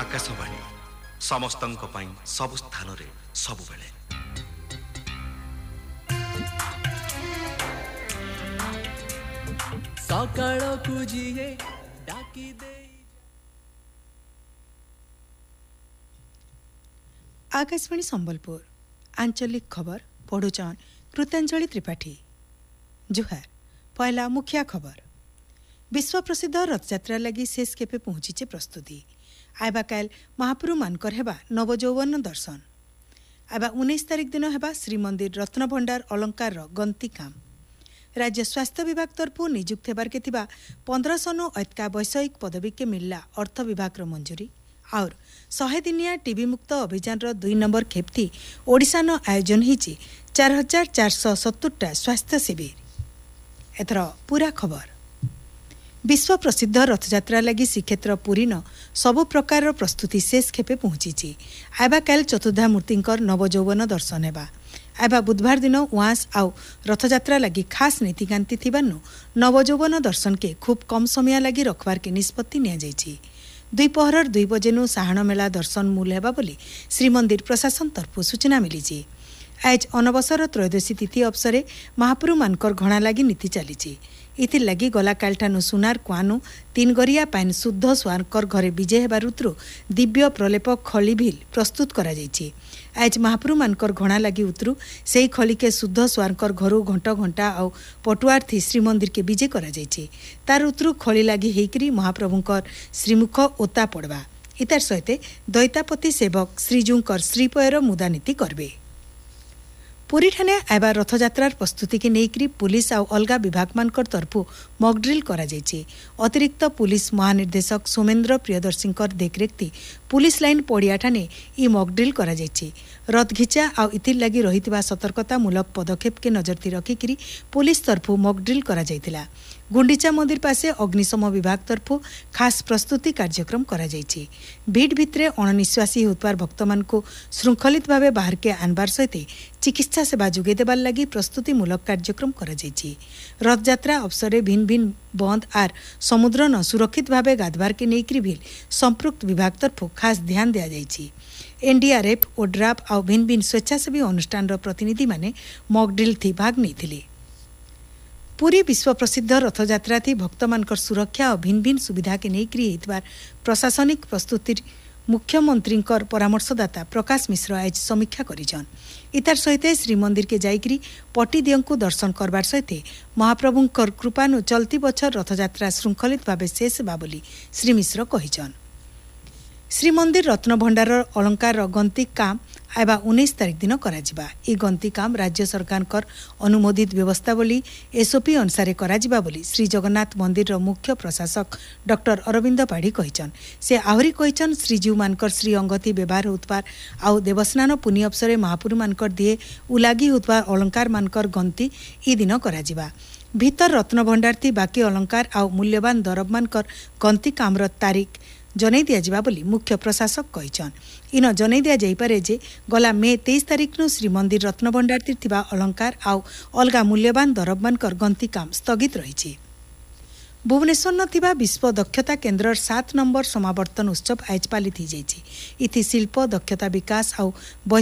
आकाशवाणी समस्तंक पई सब स्थान रे सब बेले। सकाळकु जिए डाकी दे। आकाशवाणी संबलपुर आंचलिक खबर पढ़ुचन कृतांजलि त्रिपाठी। जुहार पहला मुखिया खबर। विश्व प्रसिद्ध रथयात्रा लगी शेष केपे पहुंचीचे प्रस्तुति। आइबा काल महाप्रभु मानकर हेबा नवजौवन दर्शन। आइबा 19 तारिख दिन हेबा श्रीमंदिर रत्नभंडार अलंकार गंती काम। राज्य स्वास्थ्य विभाग तरफु नियुक्त हेबार के 1500 नु ऐतका वैषयिक पदवी के मिलला अर्थ विभाग रो मंजूरी। और 100 दिनिया टीबी मुक्त अभियान रो 2 नंबर खेप्ती ओडिशा न आयोजन हिची 4470 स्वास्थ्य शिविर। एथर पूरा खबर। विश्व प्रसिद्ध रथयात्रा लगी श्रीक्षेत्र पुरी न सबु प्रकार प्रस्तुति शेष खेपे पहुंची। आइबा काल चतुर्धा मूर्तिंकर नवजौवन दर्शन हेबा। आइबा बुधवार दिन उआस आउ रथयात्रा लगी खास नीतिकांति थिबानु नवजौवन दर्शन के खूब कम समय लगी रखबार के निष्पत्ति निया जायछि। द्विपहर 2 बजेनु साहाण मेला दर्शन मूल हेबा बोली श्रीमंदिर प्रशासन तरफु सूचना मिली। आज अनवसर त्रयोदशी तिथि अवसरे महाप्रभु मानकर घणा लगी नीति चली। इथिर लगी गला कालठानु सुनार कुआनु 3 गरिया पाइन शुद्ध स्वारकर घरे विजय हेबा ऋतु दिव्य प्रलेप खली भिल प्रस्तुत करा जायछि। आज महाप्रभु मानकर घणा लगी उतरु सेही खली के शुद्ध स्वारकर घरु घंट घंटा आ पटुआर थी श्रीमंदिर के विजय करा जायछि। तार उतरु खली लगी हेकरी महाप्रभुंकर श्रीमुख ओता पड़वा। इतार सहित दैतापति सेवक श्रीजूंकर श्रीपयर मुदानीति करबे। पुरी ठाने आइबा रथयात्रार प्रस्तुति के नेकरी पुलिस आउ अलगा विभाग मानकर तरफु मॉकड्रिल करा जायछि। अतिरिक्त पुलिस महानिर्देशक सोमेन्द्र प्रियदर्शींकर देखरेख पुलिस लाइन पड़िया ठाने ई मॉकड्रिल करा जायछि। रथ घिचा आउ इथिर लगी रहितबा सतर्कतामूलक पदक्षेप के नजरती रखिकरी पुलिस तरफु मॉकड्रिल करा जायतिला। गुंडीचा मंदिर पासे अग्निशम विभाग तरफु खास प्रस्तुति कार्यक्रम करा जायछि। भीड़ भितरे अणनिश्वासी होतबार भक्त मानकु श्रृंखलित भावे बाहर के आनबार सहित चिकित्सा सेवा जोगे देबार लगी प्रस्तुतिमूलक कार्यक्रम करा जायछि। रथयात्रा अवसरे भिन्न भिन्न बंद आर समुद्र न सुरक्षित भावे गाधबार के नेकरी भी संपृक्त विभाग तरफु खास ध्यान दिया जायछि। एनडीआरएफ ओड्राफ आउ भिन्न भिन्न स्वेच्छासेवी अनुष्ठान प्रतिनिधि माने मॉकड्रिल थी भाग नहीं। पुरी विश्व प्रसिद्ध रथयात्रा थी भक्त मानकर सुरक्षा और भिन्न भिन्न सुविधा के नेकरी हेतबार प्रशासनिक प्रस्तुति मुख्यमंत्री परामर्शदाता प्रकाश मिश्र आज समीक्षा करिछन। इतार सहित श्रीमंदिर के जाइकरी पट्टीदियंकु दर्शन करबार सहित महाप्रभुंकर कृपानु चलती बछर रथयात्रा श्रृंखलित भावे शेष बा बोली श्री मिश्र कहिछन। श्रीमंदिर रत्नभंडार अलंकार गंती काम आइबा 19 तारिख दिन कराजिबा। ई गंती काम राज्य सरकार अनुमोदित व्यवस्थावली एसओपी अनुसार कराजिबा बोली श्री जगन्नाथ मंदिर मुख्य प्रशासक डॉक्टर अरविंद पाढ़ी कहिछन। से आहुरी कहिछन श्रीजीव मानकर श्री अंगति व्यवहार होतबार आउ देवस्नान पुनि अवसरे महापुरु मानकर दिए उलागी होतबार अलंकार मानकर गंती ई दिन कराजिबा। भीतर रत्नभंडार थी बाकी अलंकार आउ मूल्यवान दरब मानकर गंती कामर तारीख जनै दिया जिबा बोली मुख्य प्रशासक कहिछन। इन जनै दिया जाई पारे जे गला मे 23 तारिख नु श्रीमंदिर रत्नभंडार थिबा अलंकार आउ अलगा मूल्यवान दरब मानकर गंती काम स्थगित रहिछि। भुवनेश्वर न थिबा विश्व दक्षता केन्द्र 7 नंबर समावर्तन उत्सव आज पालित हो जाइछि। इथि शिल्प दक्षता विकास आउ